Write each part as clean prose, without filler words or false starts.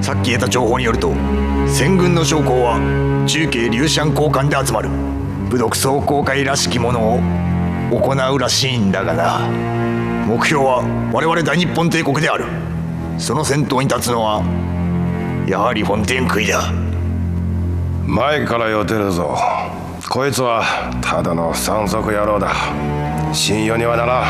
さっき得た情報によると、戦軍の将校は中継リューシャン交換で集まる武毒壮行会らしきものを行うらしいんだがな。目標は我々大日本帝国である。その先頭に立つのはやはりフォンテーンクイだ。 前から予てるぞ。こいつはただの山賊野郎だ。信用にはなら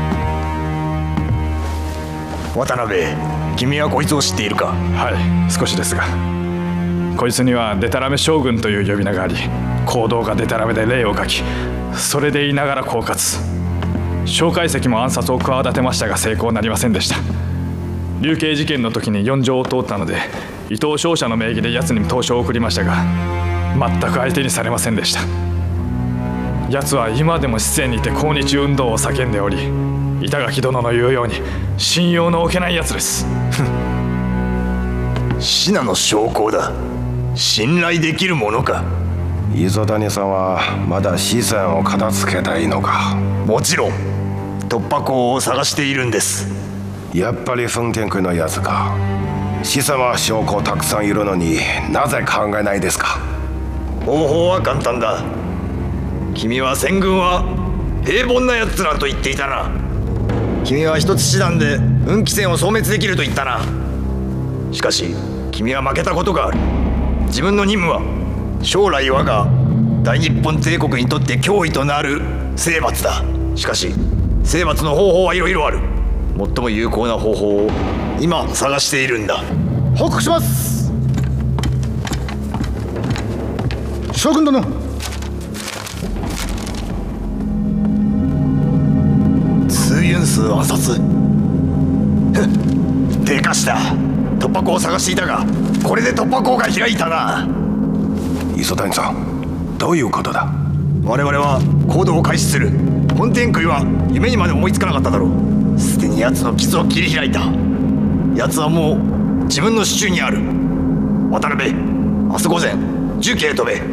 ん。 渡辺、君はこいつを知っているか？ はい、少しですが。こいつにはデタラメ将軍という呼び名があり、行動がデタラメで霊を書き、それで言いながら狡猾。蒋介石も暗殺を企てましたが成功なりませんでした。龍慶事件の時に4条を通ったので、伊藤商社の名義で奴に投書を送りましたが、全く相手にされませんでした。奴は今でも四川にて抗日運動を叫んでおり、板垣殿の言うように信用の置けない奴です。 信濃将校だ。信頼できるものか？ 磯谷さんはまだ四川を片付けたいのか？ もちろん突破口を探しているんです。 やっぱりフンテンクのやつか。四川は将校たくさんいるのになぜ考えないですか？ 方法は簡単だ。君は戦軍は平凡なやつらと言っていたな。君は一つ師団で運気戦を消滅できると言ったな。しかし君は負けたことがある。自分の任務は将来我が大日本帝国にとって脅威となる征伐だ。しかし征伐の方法はいろいろある。最も有効な方法を今探しているんだ。 報告します。将軍殿、 ツユンス暗殺。でかした。突破口を探していたが、これで突破口が開いたな。 磯谷さん、どういうことだ？ 我々は行動を開始する。フォンテーンクイは夢にまで思いつかなかっただろう。すでに奴の傷を切り開いた。奴はもう自分の手中にある。渡辺、明日午前重慶へ飛べ。